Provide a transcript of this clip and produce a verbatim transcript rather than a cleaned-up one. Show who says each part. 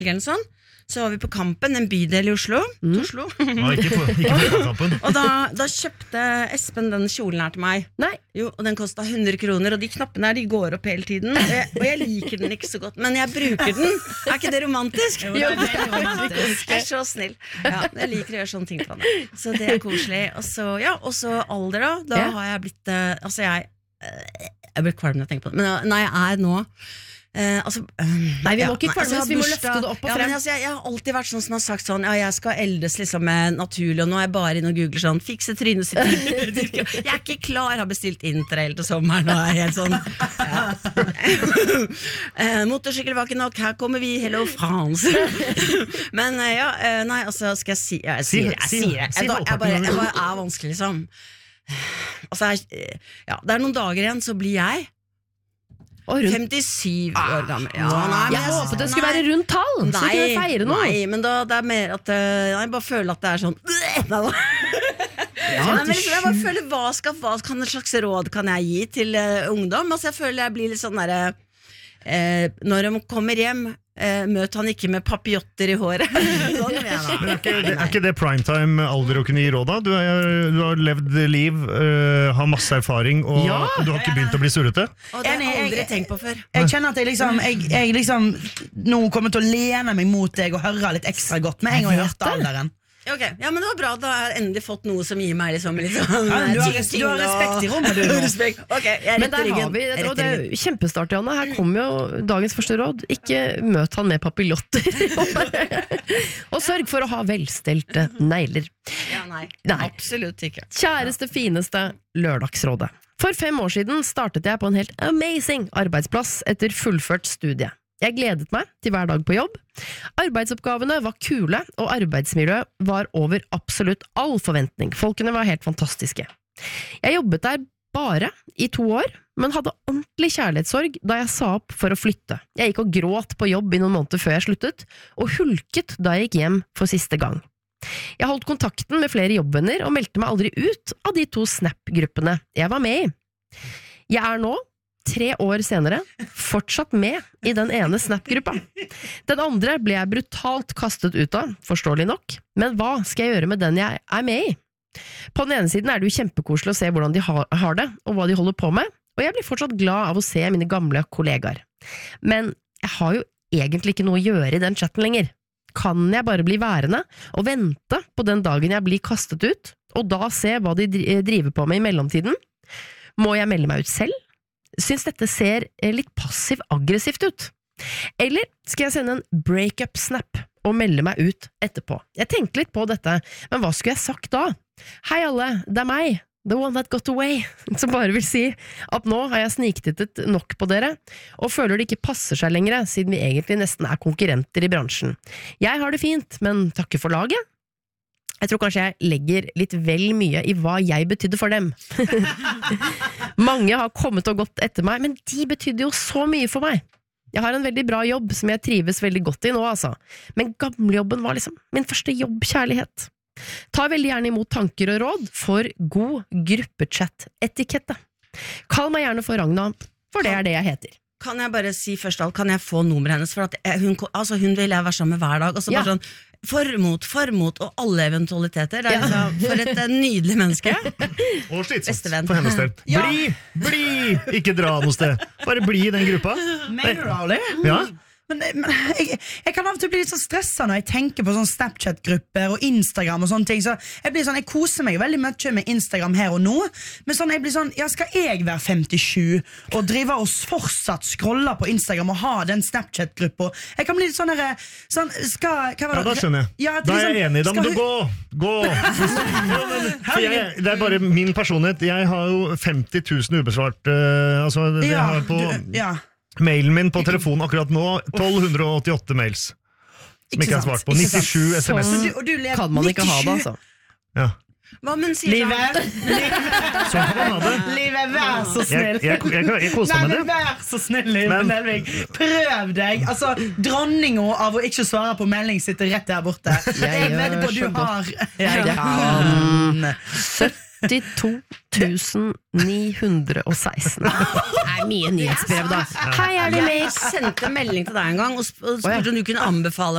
Speaker 1: eller sånn. Så var vi på Kampen, en bydel i Oslo.
Speaker 2: Mm.
Speaker 1: Oslo.
Speaker 3: Ja, ikke på, ikke på Kampen.
Speaker 1: Og da, da kjøpte Espen den kjolen her til meg.
Speaker 2: Nei.
Speaker 1: Jo, og den kostet hundre kroner, og de knappene her, de går opp hele tiden. Og jeg, og jeg liker den ikke så godt, men jeg bruker den. Er ikke det romantisk?
Speaker 4: Jo, det er veldig romantisk.
Speaker 1: Jeg er så snill. Ja, jeg liker å gjøre sånne ting til henne. Så det er koselig. Og så, ja, og så alder da. Da
Speaker 2: Ja.
Speaker 1: har jeg blitt, uh, altså jeg, uh, jeg blir kvalm når jeg tenker på det. Men uh, nei, jeg er nå, Uh, altså, um,
Speaker 2: Nei, vi må
Speaker 1: ja,
Speaker 2: ikke kvalmes,
Speaker 1: altså, jeg har
Speaker 2: vi må
Speaker 1: bursdag-
Speaker 2: løfte det opp og
Speaker 1: ja,
Speaker 2: frem.
Speaker 1: men altså, jeg, jeg har alltid vært sånn som har sagt sånn, ja, jeg skal eldes liksom med naturlig, og nå er jeg bare inne og googler sånn, fikse trynet sitt. Jeg er ikke klar, har bestilt interrail til sommeren, og er helt sånn, ja. uh, motorsykkel var ikke nok, her kommer vi, hello France. Men uh, ja, uh, nei, altså, skal jeg si, ja, jeg
Speaker 3: Si-
Speaker 1: sier det, jeg
Speaker 3: si-
Speaker 1: sier det,
Speaker 3: si
Speaker 1: jeg, jeg, bare,
Speaker 3: halvparten.
Speaker 1: jeg bare er vanskelig liksom. Altså, jeg, ja, det er noen dager igjen, så blir jeg
Speaker 2: Og rundt.
Speaker 1: femtisyv år gammel. Ja, nei, men
Speaker 2: Jeg
Speaker 1: jeg-
Speaker 2: håpet det skulle
Speaker 1: nei.
Speaker 2: være rundt tall, så vi kunne feire noe.
Speaker 1: Nei, men da, det er mer at uh, jeg bare føler at det er sånn Nei, da. Nei, men liksom, jeg bare føler hva, skal, hva kan et slags råd kan jeg gi til uh, ungdom? Altså, jeg føler jeg blir litt sånn der uh, når de kommer hjem, uh, møt han ikke med papillotter i håret. Sånn mener jeg da.
Speaker 3: Men er ikke, det, er ikke det primetime alder å kunne gi råd da? Du, er, du har levd liv, uh, har masse erfaring, og
Speaker 2: Ja.
Speaker 3: du har ikke begynt å bli surrete?
Speaker 1: Og det har
Speaker 4: Enig,
Speaker 1: jeg aldri
Speaker 4: jeg-
Speaker 1: tenkt på før.
Speaker 4: Jeg kjenner at jeg liksom, jeg, jeg liksom nå kommer til å lene meg mot deg og høre litt ekstra godt med en gang jeg hørte alderen.
Speaker 1: Ja, ok. Ja, men det var bra, da har jeg endelig fått noe som gir meg liksom, liksom
Speaker 4: Ja, du, har,
Speaker 1: ting- ting
Speaker 4: du har
Speaker 1: og-
Speaker 4: respekt i rommet, du nå.
Speaker 1: Respekt. Ok, jeg er
Speaker 2: Men
Speaker 1: rett i
Speaker 2: der
Speaker 1: ryggen.
Speaker 2: har vi,
Speaker 1: Jeg er
Speaker 2: og
Speaker 1: rett
Speaker 2: det
Speaker 1: i
Speaker 2: er
Speaker 1: ryggen.
Speaker 2: jo kjempestart, Janne. Her kommer jo dagens første råd. Ikke møt han med papillotter. Og sørg for å ha velstelte negler.
Speaker 1: Ja, nei.
Speaker 2: Nei.
Speaker 1: Absolutt ikke.
Speaker 2: Kjæreste, fineste Lørdagsrådet. For fem år siden startet jeg på en helt amazing arbeidsplass etter fullført studie. Jeg gledet meg til hver dag på jobb. Arbeidsoppgavene var kule, og arbeidsmiljøet var over absolutt all forventning. Folkene var helt fantastiske. Jeg jobbet der bare i to år, men hadde ordentlig kjærlighetssorg da jeg sa opp for å flytte. Jeg gikk og gråt på jobb i noen måneder før jeg sluttet, og hulket da jeg gikk hjem for siste gang. Jeg holdt kontakten med flere jobbvenner og meldte meg aldri ut av de to Snap-gruppene jeg var med i. Jeg er nå, tre år senere, fortsatt med i den ene Snap-gruppa. Den andre ble jeg brutalt kastet ut av, forståelig nok, men hva skal jeg gjøre med den jeg er med i? På den ene siden er det jo kjempekoselig å se hvordan de har, har det, og hva de holder på med, og jeg blir fortsatt glad av å se mine gamle kollegaer. Men jeg har jo egentlig ikke noe å gjøre i den chatten lenger. Kan jeg bare bli værende og vente på den dagen jeg blir kastet ut, og da se hva de driver på med i mellomtiden? Må jeg melde meg ut selv? Syns dette ser litt passiv-aggressivt ut. Eller skal jeg sende en breakup-snap og melde meg ut etterpå? Jeg tenkte litt på dette, men hva skulle jeg sagt da? Hei alle, det er meg, the one that got away, som bare vil si at nå har jeg sniktittet nok på dere, og føler det ikke passer seg lenger, siden vi egentlig nesten er konkurrenter i bransjen. Jeg har det fint, men takker for laget. Jeg tror kanskje jeg legger litt vel mye i hva jeg betydde for dem. Mange har kommet og gått etter meg, men de betydde jo så mye for meg. Jeg har en veldig bra jobb som jeg trives veldig godt i nå, altså. Men gamlejobben var liksom min første jobbkjærlighet. Ta veldig gjerne imot tanker og råd for god gruppechat-etikette. Kall meg gjerne for Ragna, for det er det jeg heter.
Speaker 1: Kan jeg bare si først alt, kan jeg få nummeret hennes? For at jeg, hun, altså, hun vil jeg være sammen med hver dag. Og så bare
Speaker 2: Ja.
Speaker 1: sånn, formot, formot og alle eventualiteter. Det er liksom, for et eh, nydelig menneske.
Speaker 3: Og slitsomt
Speaker 1: Bestevenn.
Speaker 3: for hennes del.
Speaker 4: Ja.
Speaker 3: Bli, bli! Ikke dra noe sted. Bare bli i den gruppa.
Speaker 4: Mener du det?
Speaker 3: Ja.
Speaker 4: Men, men jeg, jeg kan av og til bli litt sånn stresset når jeg tenker på sånn Snapchat-grupper og Instagram og sånne ting, så jeg blir sånn, jeg koser meg veldig mye med Instagram her og nå, men sånn, jeg blir sånn, ja, skal jeg være femtisju og drive og fortsatt scrolle på Instagram og ha den Snapchat-gruppa? Jeg kan bli litt sånn her, sånn, skal, hva var
Speaker 3: Ja,
Speaker 4: det?
Speaker 3: da skjønner jeg.
Speaker 4: Ja,
Speaker 3: Da er jeg enig. Da må
Speaker 4: skal
Speaker 3: du
Speaker 4: hun-
Speaker 3: gå! Gå! Ja, men, for jeg, det er bare min personlighet. Jeg har jo femti tusen ubesvart uh, altså, jeg
Speaker 4: Ja,
Speaker 3: har på
Speaker 4: du, ja.
Speaker 3: mailen min på telefonen akkurat nå tolv åttiåtte mails som ikke er
Speaker 4: sant,
Speaker 3: svart på.
Speaker 4: ikke sant.
Speaker 3: nittisju
Speaker 2: Sånn.
Speaker 3: sms.
Speaker 4: Men du, og du lever
Speaker 2: Kan man ikke ha det,
Speaker 4: nittisju
Speaker 2: altså?
Speaker 3: Ja.
Speaker 1: Hva men sier sånn?
Speaker 4: Livet,
Speaker 3: Sånn kan man ha det.
Speaker 4: livet, vær så
Speaker 3: Jeg,
Speaker 4: snill.
Speaker 3: jeg, jeg, jeg koser
Speaker 4: Nei,
Speaker 3: meg
Speaker 4: men
Speaker 3: med det.
Speaker 4: vær så snill, Liv
Speaker 3: Men-
Speaker 4: Nelvik. Prøv deg. Altså, dronninga av å ikke svare på melding sitter rett der borte.
Speaker 2: Jeg
Speaker 4: Jeg vedder på
Speaker 2: gjør
Speaker 4: du
Speaker 2: så godt.
Speaker 4: har Jeg
Speaker 2: Jeg
Speaker 4: kan
Speaker 2: åttito tusen ni hundre og seksten. Det er mye nyhetsbrev da. Hei, er det
Speaker 1: Jeg
Speaker 2: mail?
Speaker 1: sendte en melding til deg en gang og sp- og spurte om du kunne anbefale